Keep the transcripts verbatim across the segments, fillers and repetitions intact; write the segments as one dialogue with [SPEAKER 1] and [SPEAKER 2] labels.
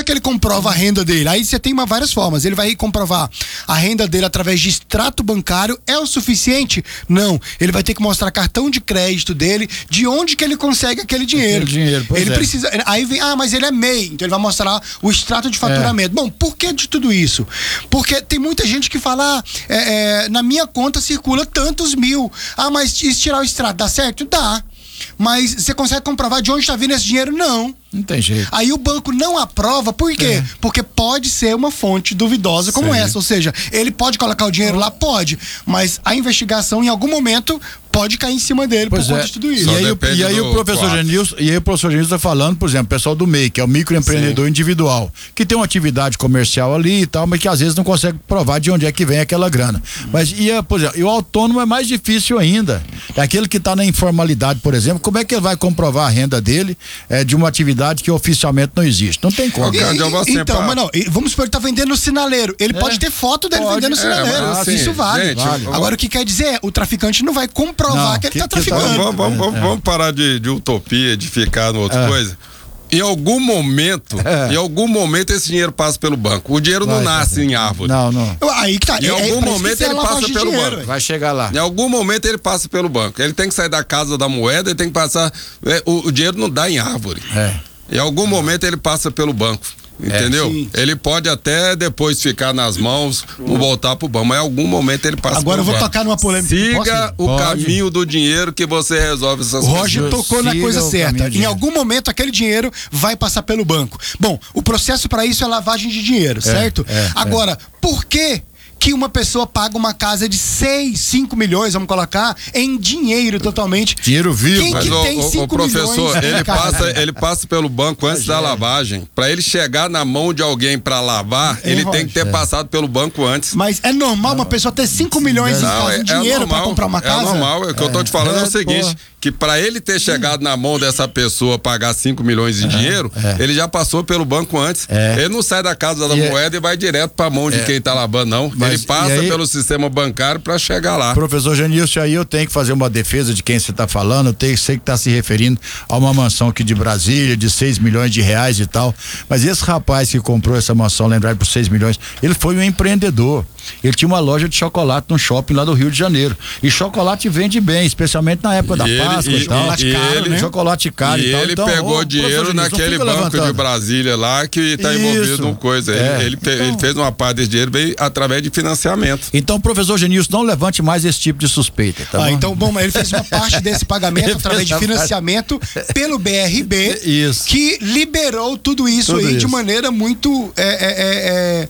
[SPEAKER 1] que ele comprova a renda dele? Aí você tem uma, várias formas. Ele vai comprovar a renda dele através de extrato bancário. É o suficiente? Não. Ele vai ter que mostrar cartão de crédito dele, de onde que ele consegue aquele dinheiro.
[SPEAKER 2] Aquele dinheiro, pois
[SPEAKER 1] ele
[SPEAKER 2] é.
[SPEAKER 1] precisa. Aí vem, ah, mas ele é M E I, então ele vai mostrar o extrato de faturamento. É. Bom, por que de tudo isso? Porque tem muita gente que fala, ah, é, é, na minha conta circula tantos mil. Ah, mas se tirar o extrato, dá certo? Dá. Mas você consegue comprovar de onde está vindo esse dinheiro? Não.
[SPEAKER 2] Não tem jeito.
[SPEAKER 1] Aí o banco não aprova, por quê? É. Porque pode ser uma fonte duvidosa como Sim. essa. Ou seja, ele pode colocar o dinheiro lá? Pode. Mas a investigação, em algum momento, pode cair em cima dele pois por conta é. de tudo isso.
[SPEAKER 2] E aí, o, e aí o professor Genilson, e aí o professor Genilson está falando, por exemplo, o pessoal do M E I, que é o microempreendedor Sim. individual, que tem uma atividade comercial ali e tal, mas que às vezes não consegue provar de onde é que vem aquela grana. Hum. Mas, e, por exemplo, e o autônomo é mais difícil ainda. É aquele que está na informalidade, por exemplo, como é que ele vai comprovar a renda dele é, de uma atividade que oficialmente não existe? Não tem como.
[SPEAKER 1] E, e, então, mas não, vamos supor que ele tá vendendo no sinaleiro. Ele é. pode ter foto dele pode, vendendo no sinaleiro. É, assim, isso vale. Gente, vale. Agora, o que quer dizer é, o traficante não vai comprovar não, que ele que, tá traficando.
[SPEAKER 3] Que tá, vamos, vamos, vamos, é. vamos parar de, de utopia, de ficar em outra é. coisa. Em algum momento, é. em algum momento esse dinheiro passa pelo banco. O dinheiro vai, não nasce em árvore.
[SPEAKER 2] Não, não.
[SPEAKER 1] Aí que tá.
[SPEAKER 3] Em é, algum é momento ele passa pelo dinheiro,
[SPEAKER 2] banco. Vai chegar lá.
[SPEAKER 3] Em algum momento ele passa pelo banco. Ele tem que sair da casa da moeda, ele tem que passar. É, o, o dinheiro não dá em árvore.
[SPEAKER 2] É.
[SPEAKER 3] Em algum momento ele passa pelo banco. Entendeu? É, ele pode até depois ficar nas mãos, não voltar pro banco, mas em algum momento ele passa.
[SPEAKER 1] Agora eu vou
[SPEAKER 3] banco.
[SPEAKER 1] tocar numa polêmica.
[SPEAKER 3] Siga o pode. caminho do dinheiro que você resolve essas coisas.
[SPEAKER 1] O Roger tocou Siga na coisa certa. Em algum momento aquele dinheiro vai passar pelo banco. Bom, o processo para isso é lavagem de dinheiro, é, certo? É, Agora, é. por que que uma pessoa paga uma casa de seis, cinco milhões, vamos colocar, em dinheiro totalmente?
[SPEAKER 2] Dinheiro vivo.
[SPEAKER 3] Quem que tem o, o professor, ele passa, ele passa pelo banco antes da lavagem. Para ele chegar na mão de alguém para lavar, é, ele Roger. tem que ter é. passado pelo banco antes.
[SPEAKER 1] Mas é normal uma pessoa ter cinco milhões
[SPEAKER 3] não,
[SPEAKER 1] em, casa,
[SPEAKER 3] é,
[SPEAKER 1] em dinheiro
[SPEAKER 3] é
[SPEAKER 1] para comprar uma casa?
[SPEAKER 3] É normal, o que é, eu tô te falando é, é o seguinte, porra. que para ele ter chegado na mão dessa pessoa pagar cinco milhões em é, dinheiro, é. ele já passou pelo banco antes. É. Ele não sai da casa da e moeda é. e vai direto para a mão de é. quem tá lavando, não. Mas, ele passa aí, pelo sistema bancário para chegar lá.
[SPEAKER 2] Professor Genilson, aí eu tenho que fazer uma defesa de quem você está falando. Eu tenho, sei que está se referindo a uma mansão aqui de Brasília, de seis milhões de reais e tal. Mas esse rapaz que comprou essa mansão, lembrar por seis milhões, ele foi um empreendedor. Ele tinha uma loja de chocolate num shopping lá do Rio de Janeiro. E chocolate vende bem, especialmente na época e da
[SPEAKER 3] ele,
[SPEAKER 2] Páscoa e, e tal.
[SPEAKER 3] E, caro, ele, né?
[SPEAKER 2] Chocolate caro e,
[SPEAKER 3] e
[SPEAKER 2] tal.
[SPEAKER 3] ele
[SPEAKER 2] então,
[SPEAKER 3] pegou
[SPEAKER 2] ô,
[SPEAKER 3] dinheiro naquele banco levantando. de Brasília lá que está envolvido numa coisa. É. Ele, ele, então, ele fez uma parte desse dinheiro bem através de financiamento.
[SPEAKER 2] Então, professor Genilson, não levante mais esse tipo de suspeita, tá
[SPEAKER 1] ah,
[SPEAKER 2] bom?
[SPEAKER 1] Então, bom, ele fez uma parte desse pagamento através de financiamento pelo B R B,
[SPEAKER 2] isso.
[SPEAKER 1] que liberou tudo isso tudo aí isso. de maneira muito é, é, é,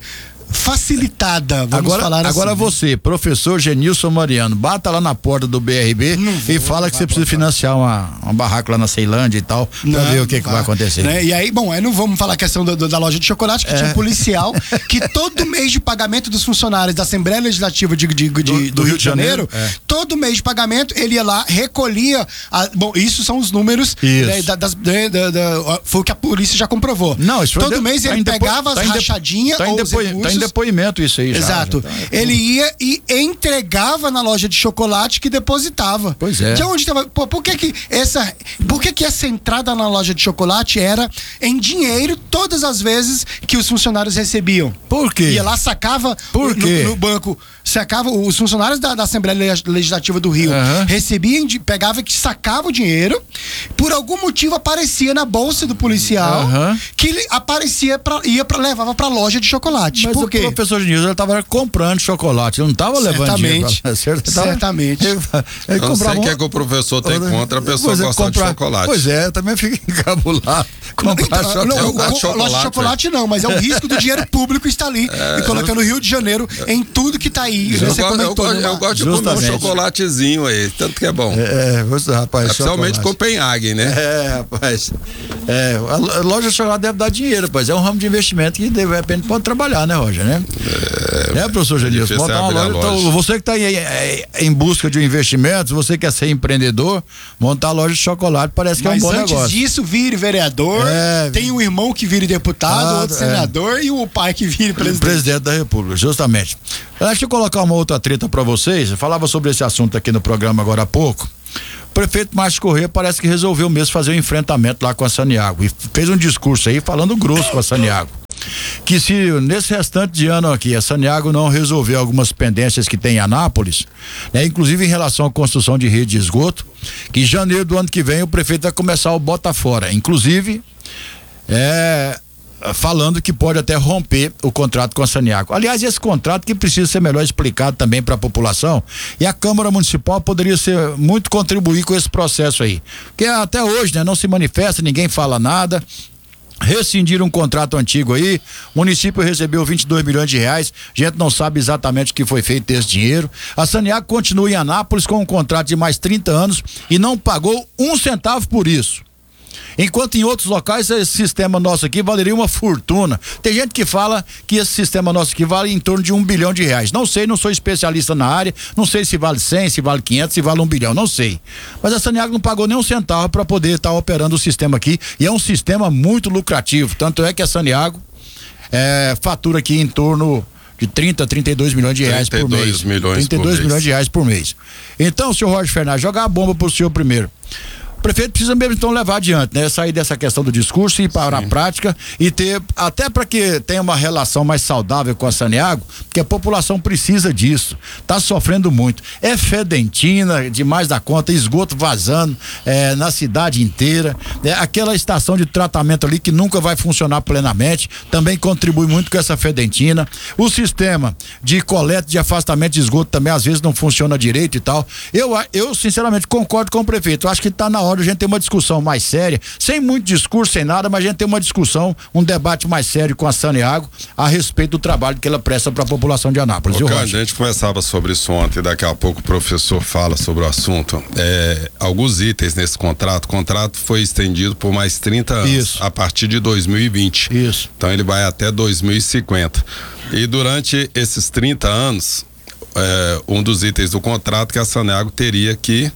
[SPEAKER 1] facilitada, vamos
[SPEAKER 2] agora,
[SPEAKER 1] falar assim.
[SPEAKER 2] Agora você, professor Genilson Mariano, bata lá na porta do B R B vou, e fala que você precisa financiar uma, uma barraca lá na Ceilândia e tal, pra não, ver o que, que vai acontecer.
[SPEAKER 1] Né? E aí, bom, aí não vamos falar a questão do, do, da loja de chocolate, que é. tinha um policial que todo mês de pagamento dos funcionários da Assembleia Legislativa de, de, de, do, do, do Rio de Janeiro, Janeiro é. todo mês de pagamento, ele ia lá, recolhia, a, bom, isso são os números, né, da, das, da, da, da, foi o que a polícia já comprovou.
[SPEAKER 2] Não, isso
[SPEAKER 1] todo
[SPEAKER 2] de,
[SPEAKER 1] mês ele
[SPEAKER 2] tá
[SPEAKER 1] pegava
[SPEAKER 2] depo,
[SPEAKER 1] as
[SPEAKER 2] tá
[SPEAKER 1] rachadinhas
[SPEAKER 2] tá
[SPEAKER 1] ou os
[SPEAKER 2] depois, tá em depoimento isso aí já.
[SPEAKER 1] Exato.
[SPEAKER 2] Já tá,
[SPEAKER 1] ele ia e entregava na loja de chocolate que depositava.
[SPEAKER 2] Pois é.
[SPEAKER 1] De onde tava, pô, por que que essa, por que que essa entrada na loja de chocolate era em dinheiro todas as vezes que os funcionários recebiam?
[SPEAKER 2] Por quê?
[SPEAKER 1] Ia lá, sacava
[SPEAKER 2] por quê?
[SPEAKER 1] No, no banco, sacava os funcionários da, da Assembleia Legislativa do Rio, uhum. recebiam, pegava que sacava o dinheiro, por algum motivo aparecia na bolsa do policial, uhum. que ele aparecia pra, ia pra, levava pra loja de chocolate.
[SPEAKER 2] Mas
[SPEAKER 1] por
[SPEAKER 2] o
[SPEAKER 1] quê?
[SPEAKER 2] professor Genilson, ele tava comprando chocolate, ele não tava levando dinheiro pra...
[SPEAKER 1] Certamente.
[SPEAKER 3] Ele, ele eu não sei o que é que o professor tem contra a pessoa
[SPEAKER 2] é,
[SPEAKER 3] gostar
[SPEAKER 2] comprar,
[SPEAKER 3] de chocolate.
[SPEAKER 2] Pois é, eu também fico encabulado.
[SPEAKER 1] Comprar não, chocolate. Não, o, o, chocolate. Loja de chocolate não, mas é o risco do dinheiro público estar ali é, e colocando o Rio de Janeiro em tudo que tá aí.
[SPEAKER 3] Eu, você eu, eu, eu gosto de comer um chocolatezinho aí, tanto que é bom.
[SPEAKER 2] É, você, rapaz.
[SPEAKER 3] Principalmente Copenhague, né?
[SPEAKER 2] É, rapaz. É, a loja de chocolate deve dar dinheiro, rapaz. É um ramo de investimento que de repente pode trabalhar, né, Roger, né? É, é professor Genilson. Montar uma loja. Loja. Então, você que está em, em busca de um investimento, você quer ser empreendedor, montar a loja de chocolate parece que Mas é um bom negócio.
[SPEAKER 1] Mas antes disso, vire vereador, é, tem um irmão que vire deputado, ah, outro é. senador e o pai que vire presidente.
[SPEAKER 2] Presidente da República, justamente. Deixa eu colocar uma outra treta para vocês. Eu falava sobre esse assunto aqui no programa agora há pouco. O prefeito Márcio Corrêa parece que resolveu mesmo fazer um enfrentamento lá com a Saniago e fez um discurso aí falando grosso com a Saniago. que se nesse restante de ano aqui a Saneago não resolver algumas pendências que tem em Anápolis, né, inclusive em relação à construção de rede de esgoto, que em janeiro do ano que vem o prefeito vai começar o bota fora, inclusive é, falando que pode até romper o contrato com a Saneago. Aliás, esse contrato que precisa ser melhor explicado também para a população, e a Câmara Municipal poderia ser muito contribuir com esse processo aí, porque até hoje, né, não se manifesta, ninguém fala nada. Rescindiram um contrato antigo aí, o município recebeu vinte e dois milhões de reais, a gente não sabe exatamente o que foi feito desse dinheiro. A Saneago continua em Anápolis com um contrato de mais trinta anos e não pagou um centavo por isso. Enquanto em outros locais esse sistema nosso aqui valeria uma fortuna. Tem gente que fala que esse sistema nosso aqui vale em torno de um bilhão de reais. Não sei, não sou especialista na área, não sei se vale cem, se vale quinhentos, se vale um bilhão, não sei. Mas a Saneago não pagou nem um centavo para poder estar tá operando o sistema aqui, e é um sistema muito lucrativo. Tanto é que a Saneago é, fatura aqui em torno de trinta, trinta e dois milhões de reais por mês.
[SPEAKER 3] Milhões
[SPEAKER 2] trinta e dois milhões de reais por mês. Então, senhor Roger Fernandes, jogar a bomba pro senhor primeiro. O prefeito precisa mesmo então levar adiante, né? Sair dessa questão do discurso e ir para Sim. a prática e ter, até para que tenha uma relação mais saudável com a Saneago, porque a população precisa disso, tá sofrendo muito. É fedentina demais da conta, esgoto vazando é, na cidade inteira, é, aquela estação de tratamento ali que nunca vai funcionar plenamente, também contribui muito com essa fedentina. O sistema de coleta de afastamento de esgoto também às vezes não funciona direito e tal. Eu, eu sinceramente concordo com o prefeito, eu acho que tá na hora a gente ter uma discussão mais séria, sem muito discurso, sem nada, mas a gente ter uma discussão, um debate mais sério com a Saneago a respeito do trabalho que ela presta para a população de Anápolis.
[SPEAKER 3] Ô, cara, a gente conversava sobre isso ontem, daqui a pouco o professor fala sobre o assunto. É, alguns itens nesse contrato, o contrato foi estendido por mais trinta anos, isso. a partir de dois mil e vinte.
[SPEAKER 2] Isso.
[SPEAKER 3] Então ele vai até dois mil e cinquenta. E durante esses trinta anos, é, um dos itens do contrato que a Saneago teria que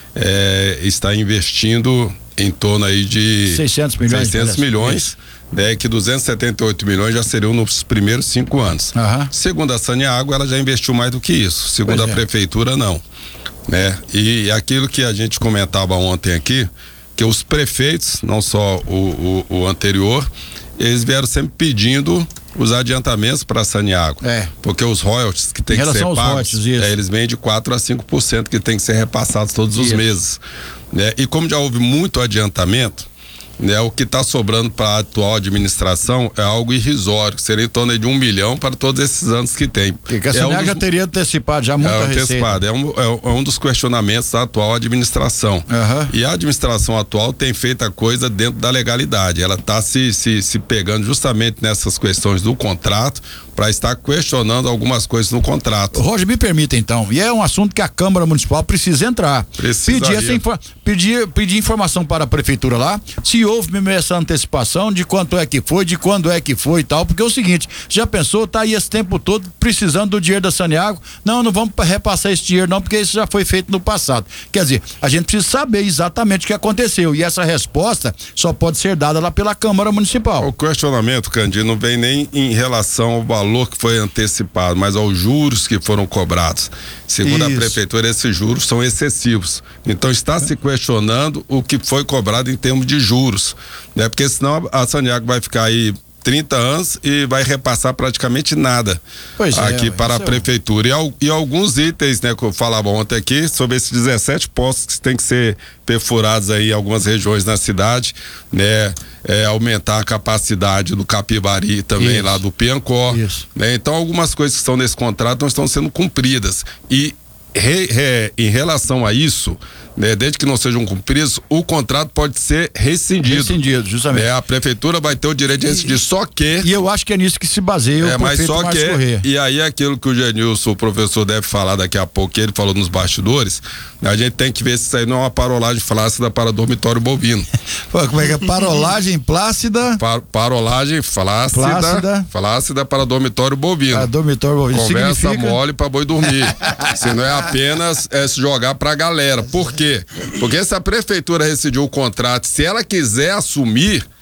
[SPEAKER 3] É, está investindo em torno aí de
[SPEAKER 2] seiscentos milhões,
[SPEAKER 3] seiscentos milhões, né, que duzentos e setenta e oito milhões já seriam nos primeiros cinco anos.
[SPEAKER 2] Uhum.
[SPEAKER 3] Segundo a Saneago, ela já investiu mais do que isso. Segundo pois a é. prefeitura, não, né? E aquilo que a gente comentava ontem aqui, que os prefeitos, não só o, o, o anterior, eles vieram sempre pedindo os adiantamentos para a Saneago,
[SPEAKER 2] é.
[SPEAKER 3] porque os royalties que tem que ser pagos,
[SPEAKER 2] royalties,
[SPEAKER 3] é, eles vêm de quatro a cinco por cento que tem que ser repassados todos isso. os meses, né? E como já houve muito adiantamento, né, o que está sobrando para a atual administração é algo irrisório, que seria em torno de um milhão para todos esses anos que tem.
[SPEAKER 2] Porque a Saneago é um já teria antecipado já muita
[SPEAKER 3] é,
[SPEAKER 2] receita.
[SPEAKER 3] Antecipado, é um, é um dos questionamentos da atual administração.
[SPEAKER 2] Uhum.
[SPEAKER 3] E a administração atual tem feito a coisa dentro da legalidade. Ela está se, se, se pegando justamente nessas questões do contrato para estar questionando algumas coisas no contrato.
[SPEAKER 2] Roger, me permita então, e é um assunto que a Câmara Municipal precisa entrar. Pedir, essa info, pedir, pedir informação para a prefeitura lá, se houve mesmo essa antecipação de quanto é que foi, de quando é que foi e tal, porque é o seguinte, já pensou, tá aí esse tempo todo precisando do dinheiro da Saneago, não, não vamos repassar esse dinheiro não, porque isso já foi feito no passado. Quer dizer, a gente precisa saber exatamente o que aconteceu, e essa resposta só pode ser dada lá pela Câmara Municipal.
[SPEAKER 3] O questionamento, Candido, não vem nem em relação ao valor valor que foi antecipado, mas aos juros que foram cobrados. Segundo Isso. a prefeitura, esses juros são excessivos. Então está se questionando o que foi cobrado em termos de juros, né? Porque senão a Saneago vai ficar aí trinta anos e vai repassar praticamente nada pois aqui é, para a prefeitura. É. E, e alguns itens, né, que eu falava ontem aqui, sobre esses dezessete postos que tem que ser perfurados aí em algumas regiões na cidade, né? É, aumentar a capacidade do Capivari também, Isso. lá do Piancó. Né? Então algumas coisas que estão nesse contrato não estão sendo cumpridas. E re, re, em relação a isso, né, desde que não sejam cumpridos, o contrato pode ser rescindido.
[SPEAKER 2] Rescindido, justamente.
[SPEAKER 3] É, a prefeitura vai ter o direito de rescindir, e, só que...
[SPEAKER 2] E eu acho que é nisso que se baseia
[SPEAKER 3] é,
[SPEAKER 2] o
[SPEAKER 3] mas só que
[SPEAKER 2] Corrêa.
[SPEAKER 3] E aí aquilo que o Genilson, o professor, deve falar daqui a pouco, que ele falou nos bastidores, a gente tem que ver se isso aí não é uma parolagem flácida para dormitório bovino.
[SPEAKER 2] Pô, como é que é? Parolagem plácida?
[SPEAKER 3] Par, parolagem flácida,
[SPEAKER 2] flácida.
[SPEAKER 3] Flácida para dormitório bovino.
[SPEAKER 2] Para dormitório bovino.
[SPEAKER 3] Conversa
[SPEAKER 2] significa...
[SPEAKER 3] mole para boi dormir. Se não é apenas é, se jogar para a galera. Por quê? Porque se a prefeitura rescindiu o contrato, se ela quiser assumir,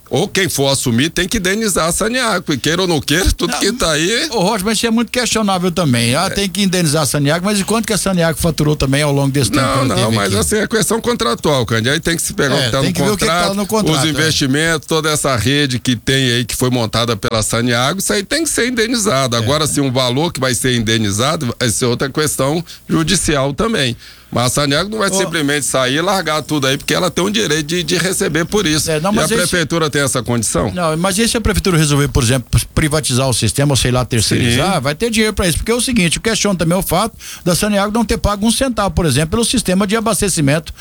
[SPEAKER 3] ou quem for assumir tem que indenizar a Saneago, queira ou não queira, tudo não, que tá aí.
[SPEAKER 2] Ô, Roger, mas isso é muito questionável também. Ah, é. Tem que indenizar a Saneago, mas e quanto que a Saneago faturou também ao longo desse tempo?
[SPEAKER 3] Não, não, mas aqui? Assim, é questão contratual, Cândido. Aí tem que se pegar é, o que tá no contrato, que que tá no contrato, os investimentos, é. toda essa rede que tem aí, que foi montada pela Saneago, isso aí tem que ser indenizado. Agora, é. se um valor que vai ser indenizado, vai ser outra questão judicial também. Mas a Saneago não vai oh. simplesmente sair e largar tudo aí, porque ela tem o direito de, de receber por isso. É, não, e a prefeitura esse... tem essa condição?
[SPEAKER 2] Não, mas e se a prefeitura resolver, por exemplo, privatizar o sistema, ou sei lá, terceirizar, Sim. vai ter dinheiro para isso. Porque é o seguinte, eu questiono também o fato da Saneago não ter pago um centavo, por exemplo, pelo sistema de abastecimento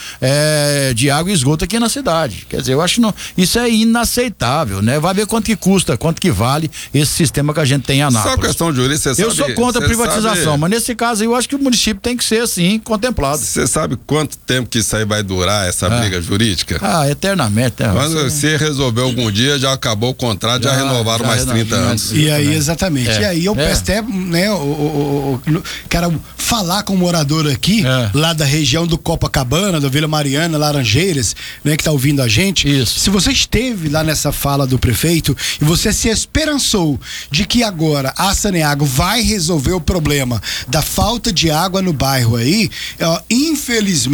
[SPEAKER 2] é, de água e esgoto aqui na cidade. Quer dizer, eu acho que não, isso é inaceitável, né? Vai ver quanto que custa, quanto que vale esse sistema que a gente tem em Anápolis.
[SPEAKER 3] Só questão de jurídica, você
[SPEAKER 2] Eu
[SPEAKER 3] sabe,
[SPEAKER 2] sou contra a privatização, sabe... mas nesse caso eu acho que o município tem que ser, assim, contemplado.
[SPEAKER 3] Você sabe quanto tempo que isso aí vai durar, essa ah. briga jurídica?
[SPEAKER 2] Ah, eternamente. Né?
[SPEAKER 3] Quando você resolver algum dia, já acabou o contrato, já, já renovaram já mais trinta anos.
[SPEAKER 1] E aí, exatamente. É. E aí eu é. peço até, né, o, o, o, o, quero falar com o morador aqui, é. lá da região do Copacabana, do Vila Mariana, Laranjeiras, né, que tá ouvindo a gente.
[SPEAKER 2] Isso.
[SPEAKER 1] Se você esteve lá nessa fala do prefeito e você se esperançou de que agora a Saneago vai resolver o problema da falta de água no bairro aí, ó, infelizmente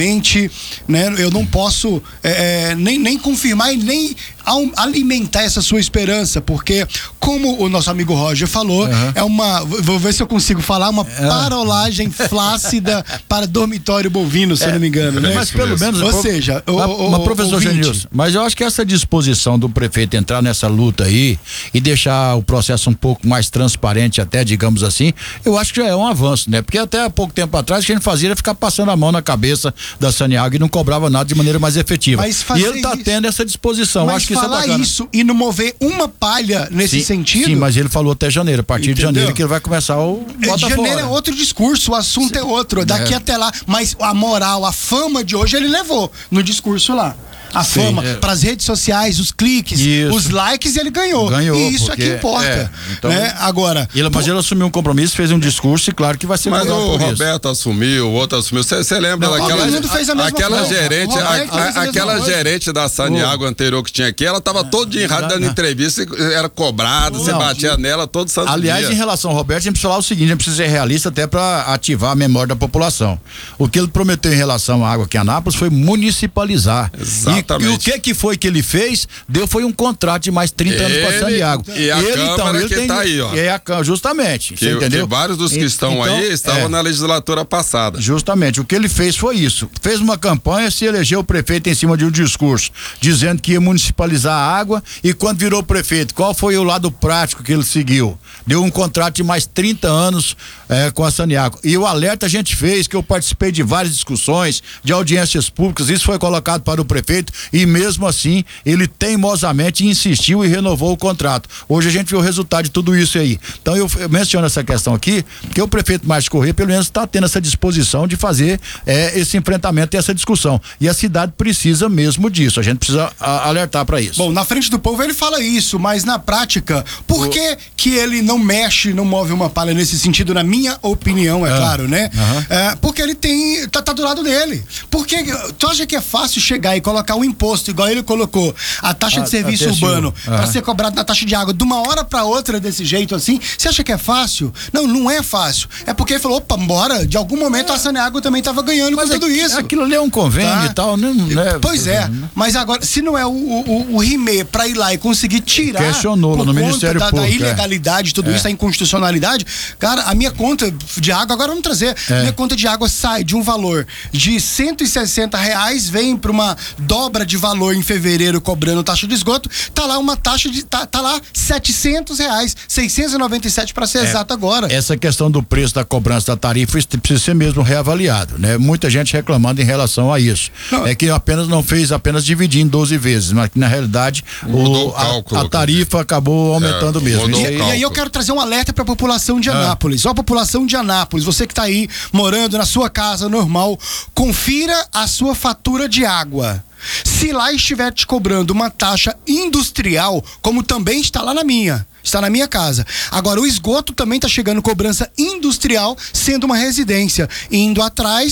[SPEAKER 1] né, eu não posso é, nem, nem confirmar e nem alimentar essa sua esperança, porque como o nosso amigo Roger falou, uhum. é uma, vou ver se eu consigo falar, uma é. parolagem flácida para dormitório bovino, se é. eu não me engano, né?
[SPEAKER 2] Mas pelo menos,
[SPEAKER 1] ou seja, o,
[SPEAKER 2] mas,
[SPEAKER 1] o,
[SPEAKER 2] mas professor Genilson, mas eu acho que essa disposição do prefeito entrar nessa luta aí e deixar o processo um pouco mais transparente até, digamos assim, eu acho que já é um avanço, né? Porque até há pouco tempo atrás o que a gente fazia era ficar passando a mão na cabeça da Saneago e não cobrava nada de maneira mais efetiva. E ele está tendo essa disposição.
[SPEAKER 1] Mas
[SPEAKER 2] acho que
[SPEAKER 1] falar
[SPEAKER 2] isso, é
[SPEAKER 1] isso e não mover uma palha nesse
[SPEAKER 2] sim,
[SPEAKER 1] sentido.
[SPEAKER 2] Sim, mas ele falou até janeiro. A partir
[SPEAKER 1] Entendeu?
[SPEAKER 2] de janeiro que ele vai começar o
[SPEAKER 1] bota janeiro fora. É outro discurso, o assunto sim. é outro. Daqui é. até lá. Mas a moral, a fama de hoje ele levou no discurso lá. A Sim, fama, é. para as redes sociais, os cliques, isso. os likes, ele ganhou.
[SPEAKER 2] Ganhou.
[SPEAKER 1] E isso
[SPEAKER 2] porque,
[SPEAKER 1] é que importa. É, então, né? Agora.
[SPEAKER 2] Ele, mas ele assumiu um compromisso, fez um discurso e claro que vai ser.
[SPEAKER 3] Mas o Roberto isso. assumiu, o outro assumiu. Você lembra não, daquela.
[SPEAKER 1] Todo mundo fez a mesma
[SPEAKER 3] aquela
[SPEAKER 1] coisa.
[SPEAKER 3] gerente, a, a, aquela gerente da Saneago anterior que tinha aqui, ela tava todo dia em rádio dando entrevista, era cobrada, você batia nela todo santo
[SPEAKER 2] Aliás,
[SPEAKER 3] dia.
[SPEAKER 2] em relação ao Roberto, a gente precisa falar o seguinte: a gente precisa ser realista até para ativar a memória da população. O que ele prometeu em relação à água aqui em Anápolis foi municipalizar.
[SPEAKER 3] Exatamente.
[SPEAKER 2] E, e o que que foi que ele fez? Deu foi um contrato de mais trinta anos com a Saneago.
[SPEAKER 3] E a
[SPEAKER 2] ele,
[SPEAKER 3] Câmara
[SPEAKER 2] então, ele
[SPEAKER 3] que
[SPEAKER 2] tem,
[SPEAKER 3] tá aí, ó.
[SPEAKER 2] É a, justamente,
[SPEAKER 3] que,
[SPEAKER 2] você entendeu?
[SPEAKER 3] Que vários dos que e, estão então, aí estavam é, na legislatura passada.
[SPEAKER 2] Justamente, o que ele fez foi isso. Fez uma campanha, se elegeu o prefeito em cima de um discurso, dizendo que ia municipalizar a água, e quando virou prefeito, qual foi o lado prático que ele seguiu? Deu um contrato de mais trinta anos é, com a Saneago. E o alerta a gente fez, que eu participei de várias discussões, de audiências públicas, isso foi colocado para o prefeito, e mesmo assim, ele teimosamente insistiu e renovou o contrato. Hoje a gente viu o resultado de tudo isso aí. Então eu, eu menciono essa questão aqui, porque o prefeito Márcio Corrêa, pelo menos, está tendo essa disposição de fazer é, esse enfrentamento e essa discussão. E a cidade precisa mesmo disso. A gente precisa a, alertar para isso.
[SPEAKER 1] Bom, na frente do povo ele fala isso, mas na prática, por o... que que ele não mexe, não move uma palha nesse sentido, na minha opinião, é ah, claro, né? Uh-huh. É, porque ele tem, tá, tá do lado dele. Porque tu acha que é fácil chegar e colocar um imposto, igual ele colocou, a taxa a, de serviço urbano, uh-huh. para ser cobrado na taxa de água, de uma hora para outra desse jeito assim? Você acha que é fácil? Não, não é fácil. É porque ele falou, opa, bora, de algum momento é. a Saneago também tava ganhando mas com tudo isso.
[SPEAKER 2] Aquilo ali é um convênio tá? e tal, né? né?
[SPEAKER 1] Pois é, mas agora, se não é o, o, o R I M E para ir lá e conseguir tirar
[SPEAKER 2] questionou
[SPEAKER 1] por
[SPEAKER 2] no
[SPEAKER 1] conta
[SPEAKER 2] Ministério
[SPEAKER 1] da,
[SPEAKER 2] Público,
[SPEAKER 1] da ilegalidade, tudo
[SPEAKER 2] é.
[SPEAKER 1] isso, a inconstitucionalidade, cara, a minha conta de água, agora vamos trazer, é. minha conta de água sai de um valor de cento e sessenta reais, vem para uma dobra de valor em fevereiro cobrando taxa de esgoto, tá lá uma taxa de, tá, tá lá setecentos reais, seiscentos e noventa e sete para ser é. exato agora.
[SPEAKER 2] Essa questão do preço da cobrança da tarifa precisa ser mesmo reavaliado, né? Muita gente reclamando em relação a isso. Não. É que apenas não fez apenas dividir em doze vezes, mas que na realidade o, o cálculo, a, a tarifa acabou aumentando é, mesmo.
[SPEAKER 1] E, e aí eu quero trazer um alerta para a população de Anápolis. Ó, a população de Anápolis, você que está aí morando na sua casa normal, confira a sua fatura de água. Se lá estiver te cobrando uma taxa industrial, como também está lá na minha, está na minha casa. Agora, o esgoto também está chegando cobrança industrial, sendo uma residência. Indo atrás,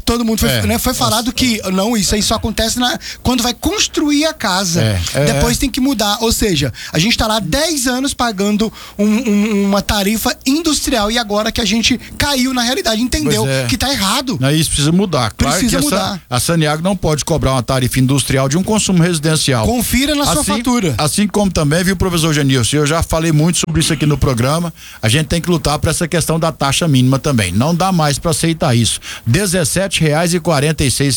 [SPEAKER 1] todo mundo foi, é, né, foi falado que não, isso aí só acontece na, quando vai construir a casa. É, é, Depois é. tem que mudar. Ou seja, a gente tá lá dez anos pagando um, um, uma tarifa industrial e agora que a gente caiu na realidade, entendeu é. que tá errado.
[SPEAKER 2] Isso precisa mudar. Claro
[SPEAKER 1] precisa
[SPEAKER 2] que
[SPEAKER 1] mudar.
[SPEAKER 2] A, a Saneago não pode cobrar uma tarifa industrial de um consumo residencial.
[SPEAKER 1] Confira na
[SPEAKER 2] assim,
[SPEAKER 1] sua fatura.
[SPEAKER 2] Assim como também, viu, professor Genilson, eu já falei muito sobre isso aqui no programa, a gente tem que lutar por essa questão da taxa mínima também. Não dá mais para aceitar isso. dezessete reais e quarenta e seis